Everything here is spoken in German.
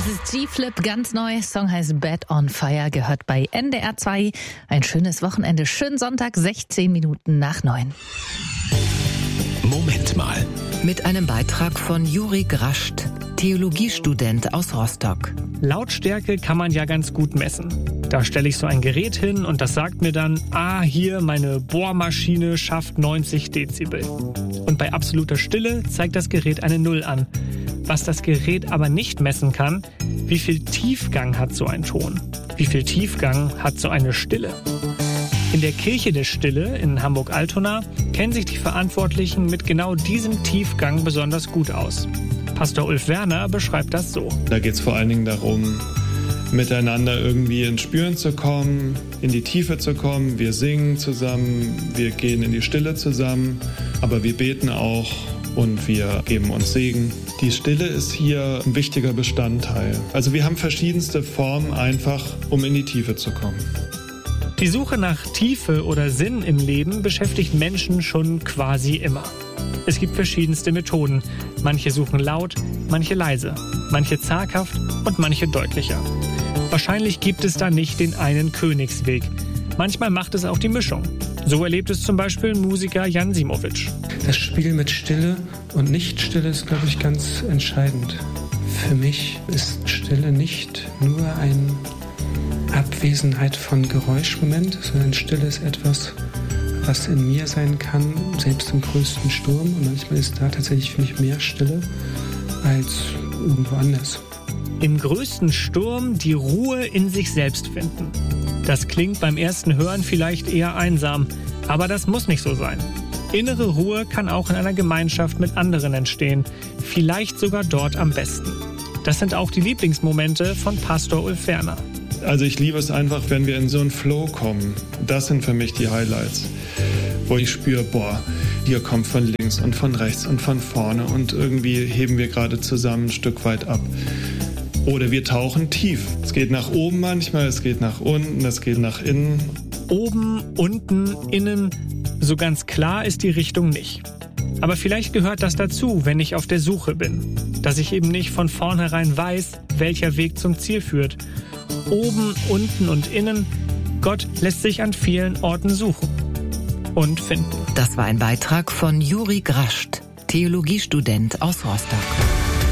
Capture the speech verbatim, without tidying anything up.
Das ist G-Flip, ganz neu. Song heißt Bad on Fire, gehört bei N D R zwei. Ein schönes Wochenende, schönen Sonntag, sechzehn Minuten nach neun. Moment mal. Mit einem Beitrag von Juri Grascht, Theologiestudent aus Rostock. Lautstärke kann man ja ganz gut messen. Da stelle ich so ein Gerät hin und das sagt mir dann, ah, hier, meine Bohrmaschine schafft neunzig Dezibel. Und bei absoluter Stille zeigt das Gerät eine Null an. Was das Gerät aber nicht messen kann, wie viel Tiefgang hat so ein Ton? Wie viel Tiefgang hat so eine Stille? In der Kirche der Stille in Hamburg-Altona kennen sich die Verantwortlichen mit genau diesem Tiefgang besonders gut aus. Pastor Ulf Werner beschreibt das so. Da geht es vor allen Dingen darum, miteinander irgendwie ins Spüren zu kommen, in die Tiefe zu kommen. Wir singen zusammen, wir gehen in die Stille zusammen, aber wir beten auch und wir geben uns Segen. Die Stille ist hier ein wichtiger Bestandteil. Also wir haben verschiedenste Formen einfach, um in die Tiefe zu kommen. Die Suche nach Tiefe oder Sinn im Leben beschäftigt Menschen schon quasi immer. Es gibt verschiedenste Methoden. Manche suchen laut, manche leise, manche zaghaft und manche deutlicher. Wahrscheinlich gibt es da nicht den einen Königsweg. Manchmal macht es auch die Mischung. So erlebt es zum Beispiel Musiker Jan Simowitsch. Das Spiel mit Stille und Nicht-Stille ist, glaube ich, ganz entscheidend. Für mich ist Stille nicht nur eine Abwesenheit von Geräuschmoment, sondern Stille ist etwas, was in mir sein kann, selbst im größten Sturm. Und manchmal ist da tatsächlich für mich mehr Stille als irgendwo anders. Im größten Sturm die Ruhe in sich selbst finden. Das klingt beim ersten Hören vielleicht eher einsam, aber das muss nicht so sein. Innere Ruhe kann auch in einer Gemeinschaft mit anderen entstehen, vielleicht sogar dort am besten. Das sind auch die Lieblingsmomente von Pastor Ulf Werner. Also ich liebe es einfach, wenn wir in so einen Flow kommen. Das sind für mich die Highlights, wo ich spüre, boah, hier kommt von links und von rechts und von vorne und irgendwie heben wir gerade zusammen ein Stück weit ab. Oder wir tauchen tief. Es geht nach oben manchmal, es geht nach unten, es geht nach innen. Oben, unten, innen, so ganz klar ist die Richtung nicht. Aber vielleicht gehört das dazu, wenn ich auf der Suche bin. Dass ich eben nicht von vornherein weiß, welcher Weg zum Ziel führt. Oben, unten und innen, Gott lässt sich an vielen Orten suchen und finden. Das war ein Beitrag von Juri Grascht, Theologiestudent aus Rostock.